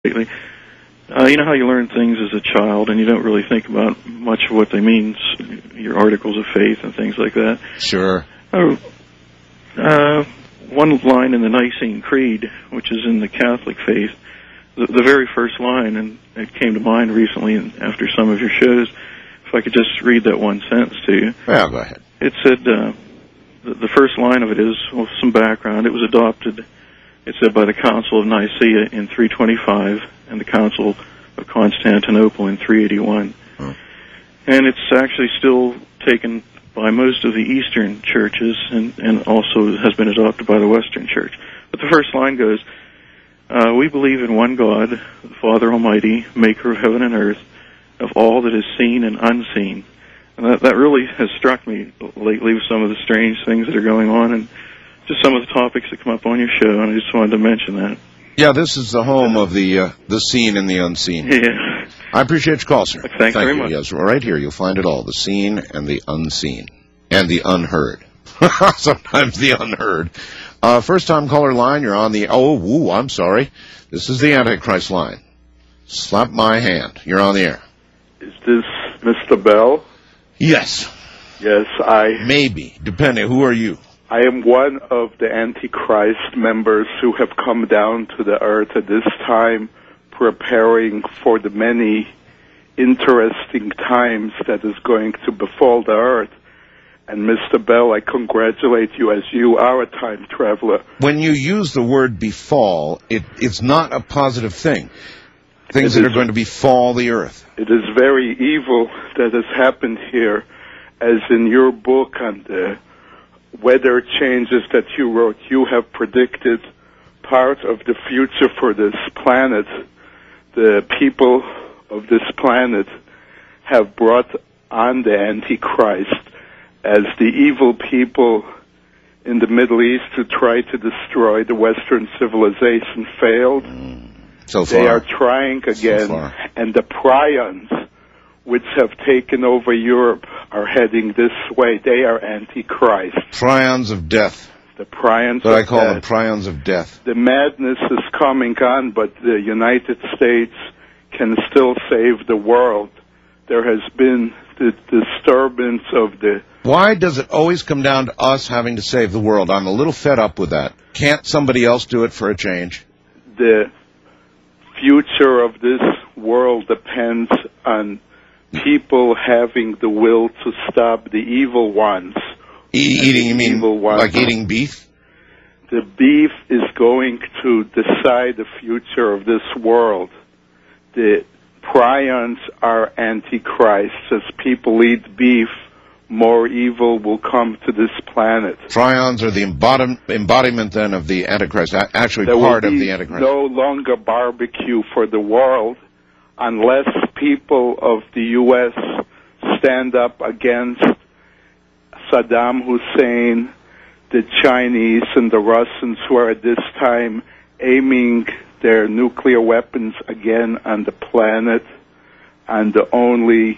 lately. You know how you learn things as a child and you don't really think about much of what they mean, your articles of faith and things like that? Sure. One line in the Nicene Creed, which is in the Catholic faith, the very first line, and it came to mind recently after some of your shows, if I could just read that one sentence to you. Yeah, go ahead. It said, the first line of it is, well, some background. It was adopted, it said, by the Council of Nicaea in 325 and the Council of Constantinople in 381. And it's actually still taken by most of the Eastern churches and also has been adopted by the Western Church. But the first line goes, we believe in one God, the Father Almighty, maker of heaven and earth, of all that is seen and unseen. And that really has struck me lately with some of the strange things that are going on and just some of the topics that come up on your show, and I just wanted to mention that. Yeah, this is the home of the seen and the unseen. Yeah. I appreciate your call, sir. Thank you very much. Yes, right here you'll find it all, the seen and the unseen. And the unheard. Sometimes the unheard. First-time caller line, you're on the... I'm sorry. This is the Antichrist line. Slap my hand. You're on the air. Is this Mr. Bell? Yes. Yes, Maybe, depending. Who are you? I am one of the Antichrist members who have come down to the earth at this time, preparing for the many interesting times that is going to befall the earth. And Mr. Bell, I congratulate you as you are a time traveler. When you use the word befall, it's not a positive thing. Things that are going to befall the earth. It is very evil that has happened here, as in your book on the weather changes that you wrote, you have predicted part of the future for this planet. The people of this planet have brought on the Antichrist as the evil people in the Middle East who tried to destroy the Western civilization failed. So far. They are trying again, and the prions, which have taken over Europe, are heading this way. They are Antichrist. Prions of death. The prions of death. But I call them prions of death. The madness is coming on, but the United States can still save the world. There has been the disturbance of the... Why does it always come down to us having to save the world? I'm a little fed up with that. Can't somebody else do it for a change? The future of this world depends on people having the will to stop the evil ones. Eating, you mean like eating beef? The beef is going to decide the future of this world. The prions are Antichrists. As people eat beef, more evil will come to this planet. Prions are the embodiment then of the Antichrist, actually part of the Antichrist. There will be no longer barbecue for the world unless people of the U.S. stand up against Saddam Hussein, the Chinese and the Russians who are at this time aiming their nuclear weapons again on the planet, and the only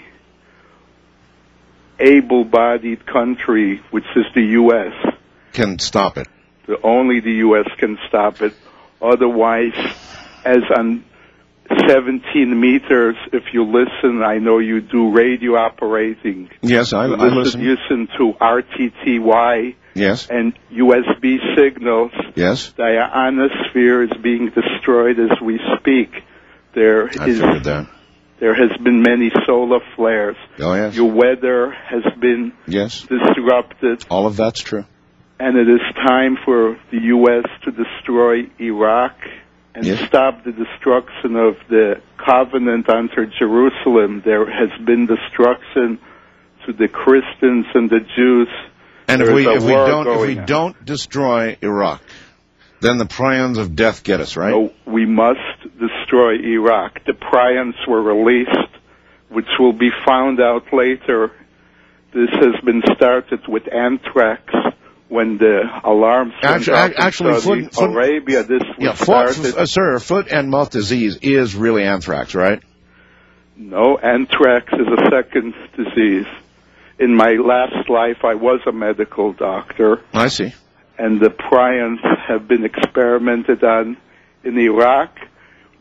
able-bodied country, which is the U.S., can stop it. Only the U.S. can stop it. Otherwise, as on 17 meters, if you listen, I know you do radio operating. Yes, I listen. Listen to RTTY. Yes. And USB signals. Yes. The ionosphere is being destroyed as we speak. I figured that. There has been many solar flares. Oh, yes. Your weather has been disrupted. All of that's true. And it is time for the U.S. to destroy Iraq and stop the destruction of the covenant under Jerusalem. There has been destruction to the Christians and the Jews. And if we don't destroy Iraq, then the prions of death get us, right? No, we must destroy Iraq. The prions were released, which will be found out later. This has been started with anthrax. When the alarms went off in Saudi Arabia, this was started. Sir, foot and mouth disease is really anthrax, right? No, anthrax is a second disease. In my last life, I was a medical doctor. I see. And the prions have been experimented on in Iraq.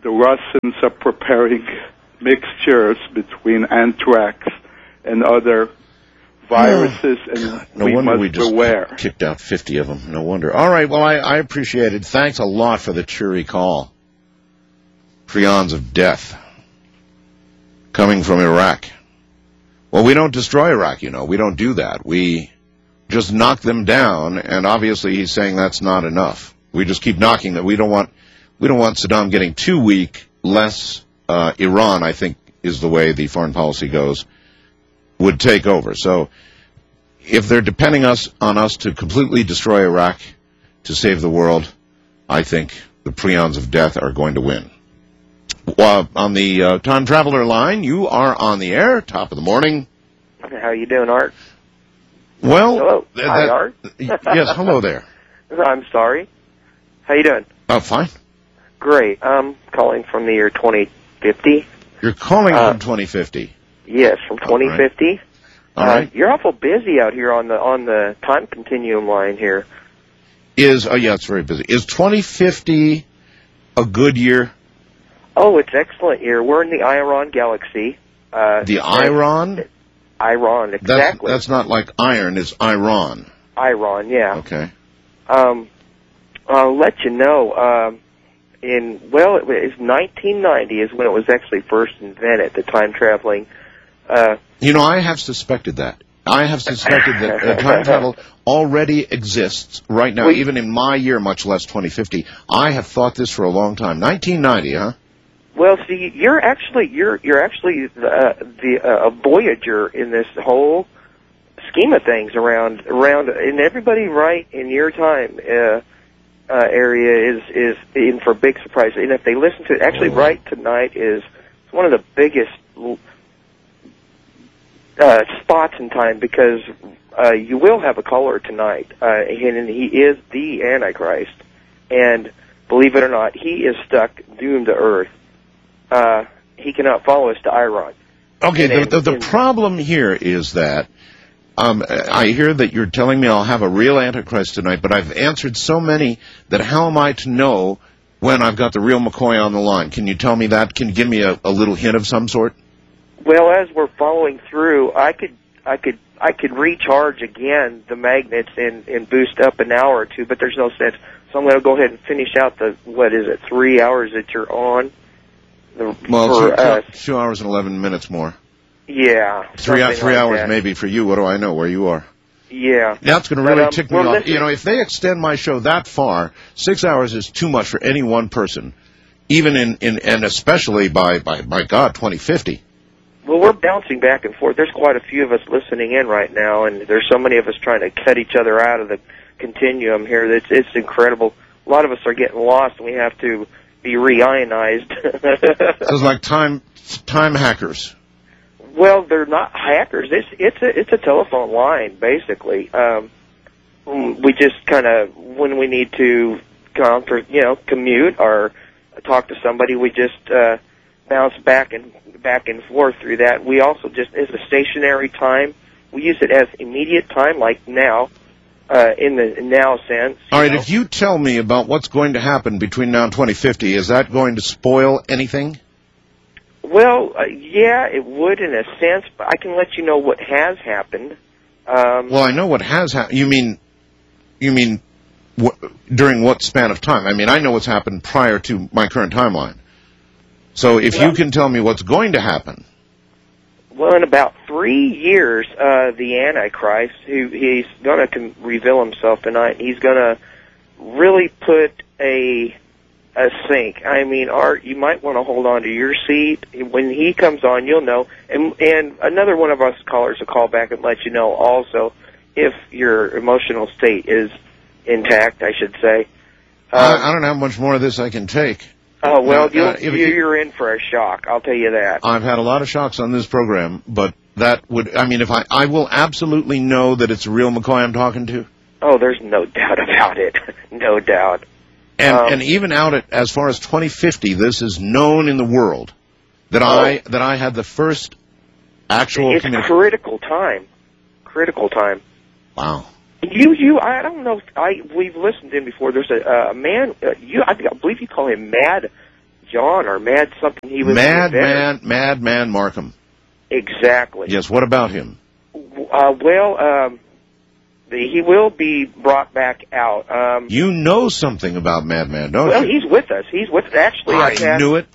the Russians are preparing mixtures between anthrax and other viruses, and no we wonder must we just beware. kicked out 50 of them. No wonder. All right, well, I appreciate it. Thanks a lot for the cheery call. Prions of death coming from Iraq. Well, we don't destroy Iraq, you know. We don't do that. We just knock them down, and obviously he's saying that's not enough. We just keep knocking that. We don't want Saddam getting too weak, less Iran, I think, is the way the foreign policy goes, would take over. So if they're depending on us to completely destroy Iraq to save the world, I think the Prions of death are going to win. On the Time Traveler line, you are on the air, top of the morning. How you doing, Art? Well, hello. Hi, Art. Yes, hello there. I'm sorry. How you doing? Fine. Great. I'm calling from the year 2050. You're calling from 2050? Yes, from 2050. All right. You're awful busy out here on the time continuum line here. Yeah, it's very busy. Is 2050 a good year? Oh, it's excellent year. We're in the Iron Galaxy. The Iron? Iron, exactly. That's not like iron, it's Iran. Iron, yeah. Okay. I'll let you know. It was 1990 is when it was actually first invented, the time traveling. You know, I have suspected that. I have suspected that time travel already exists right now, even in my year, much less 2050. I have thought this for a long time. 1990, huh? Well, see, you're actually a voyager in this whole scheme of things around, and everybody right in your time area is in for a big surprise. And if they listen to it, actually, right tonight is one of the biggest spots in time, because you will have a caller tonight, and he is the Antichrist, and believe it or not, he is stuck, doomed to Earth. He cannot follow us to Iran. Okay, the problem here is that I hear that you're telling me I'll have a real Antichrist tonight, but I've answered so many that how am I to know when I've got the real McCoy on the line? Can you tell me that? Can you give me a little hint of some sort? Well, as we're following through, I could recharge again the magnets and boost up an hour or two, but there's no sense. So I'm going to go ahead and finish out 3 hours that you're on. Well, 2 hours and 11 minutes more. Yeah. 3 hours maybe for you. What do I know where you are? Yeah. That's going to really tick me off. Listening. You know, if they extend my show that far, 6 hours is too much for any one person, even and especially by God, 2050. Well, we're bouncing back and forth. There's quite a few of us listening in right now, and there's so many of us trying to cut each other out of the continuum here. It's incredible. A lot of us are getting lost, and we have to be reionized. So it's like time hackers. Well, they're not hackers. It's a telephone line, basically. We just kind of, when we need to commute or talk to somebody, we just bounce back and forth through that. We also it's a stationary time. We use it as immediate time, like now, in the now sense. All right, if you tell me about what's going to happen between now and 2050, is that going to spoil anything? Well, yeah, it would in a sense, but I can let you know what has happened. Well, I know what has happened. You mean during what span of time? I mean, I know what's happened prior to my current timeline. So if you can tell me what's going to happen. Well, in about 3 years, the Antichrist, he's going to reveal himself tonight, he's going to really put a sink. I mean, Art, you might want to hold on to your seat. When he comes on, you'll know. And another one of us callers will call back and let you know also if your emotional state is intact, I should say. I don't know how much more of this I can take. Oh, well, you're in for a shock, I'll tell you that. I've had a lot of shocks on this program, but that would, I mean, if I will absolutely know that it's a real McCoy I'm talking to. Oh, there's no doubt about it. No doubt. And even out at, as far as 2050, this is known in the world that I had the first actual. It's critical time. Critical time. Wow. I don't know. We've listened in before. There's a man. I believe you call him Mad John or Mad something. He was Madman Markham. Exactly. Yes, what about him? He will be brought back out. You know something about Madman, don't you? Well, he's with us. Actually, I knew it.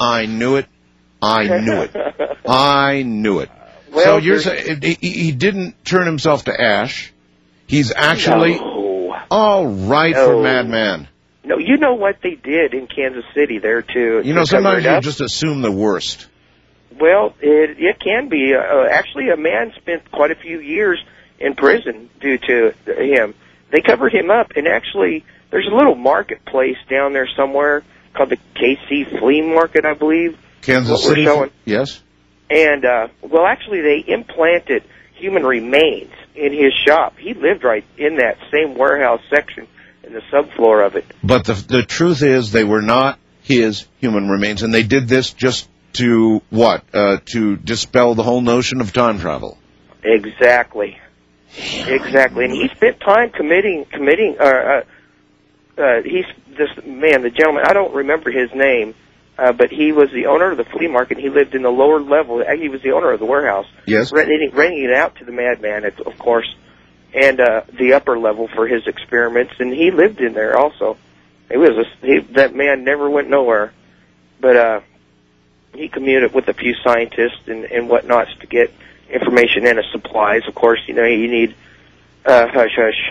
Well, so you're saying he didn't turn himself to ash. He's actually all right for Madman. No, you know what they did in Kansas City there, too. You know, sometimes you just assume the worst. Well, it can be. Actually, a man spent quite a few years in prison due to him. They covered him up, and actually, there's a little marketplace down there somewhere called the KC Flea Market, I believe. Kansas City? Yes. And, actually, they implanted human remains in his shop. He lived right in that same warehouse section in the subfloor of it. But the truth is they were not his human remains, and they did this just to what? To dispel the whole notion of time travel. Exactly. Exactly. And he spent time the gentleman, I don't remember his name, but he was the owner of the flea market. He lived in the lower level. He was the owner of the warehouse. Yes. Renting it out to the Madman, of course, and the upper level for his experiments. And he lived in there also. That man never went nowhere. But he commuted with a few scientists and whatnots to get information and supplies. Of course, you need hush-hush.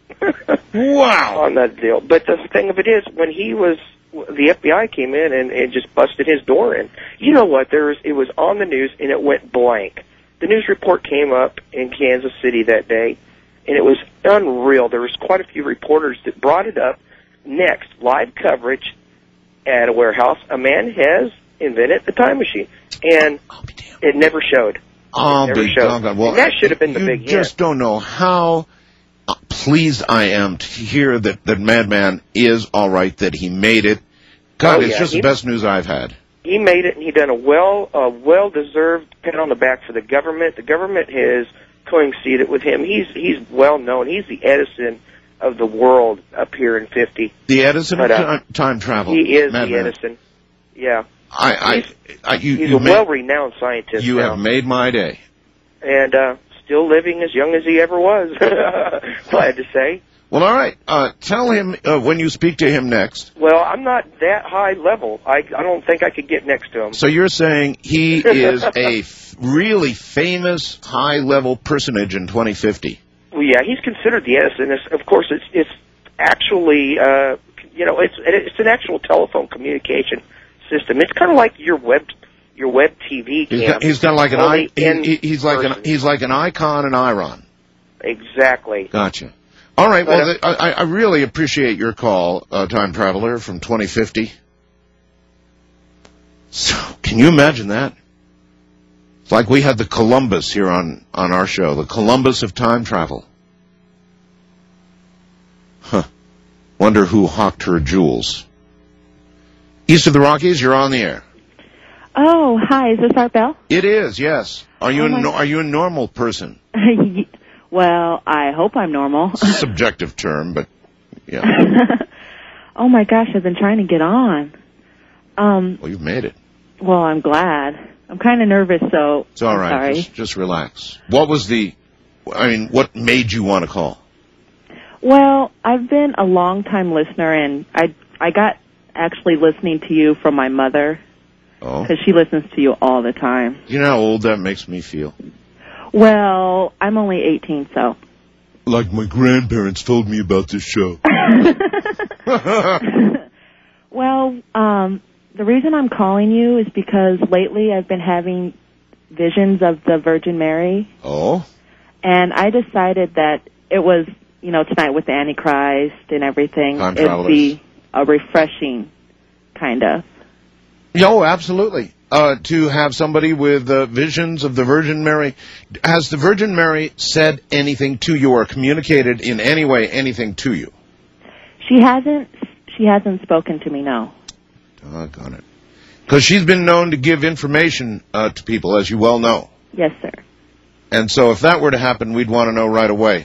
Wow. On that deal. But the thing of it is, when the FBI came in and just busted his door in. You know what? It was on the news, and it went blank. The news report came up in Kansas City that day, and it was unreal. There was quite a few reporters that brought it up. Next, live coverage at a warehouse. A man has invented the time machine, and it never showed. Well, and that should have been the big hit. You just don't know how pleased I am to hear that Madman is all right, that he made it. God, it's just the best news I've had. He made it, and he done a well-deserved pat on the back for the government. The government has coincided with him. He's well known. He's the Edison of the world up here in 50. The Edison of time travel. He is the Edison. Yeah. He's a well-renowned scientist. You have made my day. And still living as young as he ever was. Glad to say. Well, all right. Tell him when you speak to him next. Well, I'm not that high level. I don't think I could get next to him. So you're saying he is a really famous high-level personage in 2050? Well, yeah, he's considered the Edison. Of course, it's actually it's an actual telephone communication system. It's kind of like your web TV cam. He's kind of like he's like an icon and iron. Exactly. Gotcha. All right. Well, I really appreciate your call, time traveler from 2050. So, can you imagine that? It's like we had the Columbus here on our show, the Columbus of time travel. Huh. Wonder who hawked her jewels. East of the Rockies, you're on the air. Oh, hi. Is this Art Bell? It is, yes. Are you a normal person? Well, I hope I'm normal. Subjective term, but yeah. Oh my gosh, I've been trying to get on. Well, you've made it. Well, I'm glad. I'm kind of nervous, so it's all right. Sorry. Just relax. What made you want to call? Well, I've been a long-time listener, and I got actually listening to you from my mother. Oh. Because she listens to you all the time. You know how old that makes me feel? Well, I'm only 18, so. Like my grandparents told me about this show. Well, the reason I'm calling you is because lately I've been having visions of the Virgin Mary. Oh? And I decided that it was, tonight with the Antichrist and everything, it'd be a refreshing kind of. Oh, absolutely. To have somebody with visions of the Virgin Mary. Has the Virgin Mary said anything to you or communicated in any way anything to you? She hasn't spoken to me, no. Doggone it. Because she's been known to give information to people, as you well know. Yes, sir. And so if that were to happen, we'd want to know right away.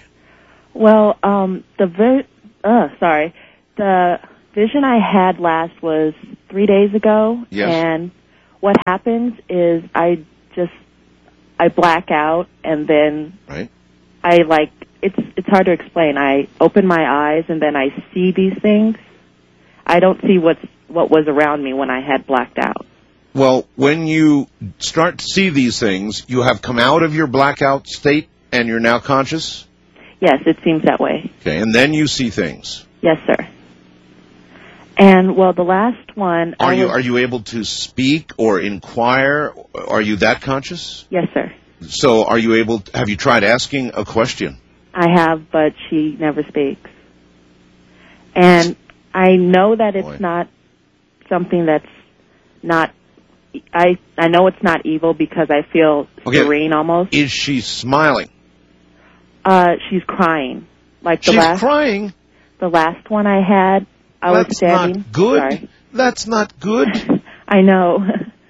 Well, the vision I had last was 3 days ago. Yes. And what happens is I black out, and then right. It's hard to explain. I open my eyes, and then I see these things. I don't see what was around me when I had blacked out. Well, when you start to see these things, you have come out of your blackout state and you're now conscious? Yes, it seems that way. Okay, and then you see things? Yes, sir. And, well, the last one... Are you able to speak or inquire? Are you that conscious? Yes, sir. So have you tried asking a question? I have, but she never speaks. And I know that it's not something that's not... I know it's not evil because I feel serene almost. Is she smiling? She's crying. She's crying? The last one I had, I was standing... That's not good. Sorry. That's not good. I know.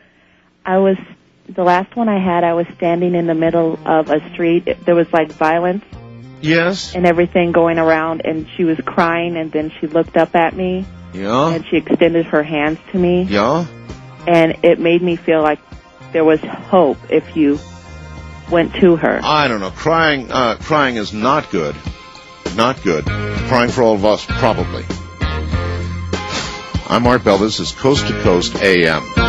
The last one I had, I was standing in the middle of a street. There was like violence. Yes. And everything going around, and she was crying, and then she looked up at me. Yeah. And she extended her hands to me. Yeah. And it made me feel like there was hope if you went to her. I don't know. Crying is not good. Not good. Crying for all of us, probably. I'm Art Bell. This is Coast to Coast AM.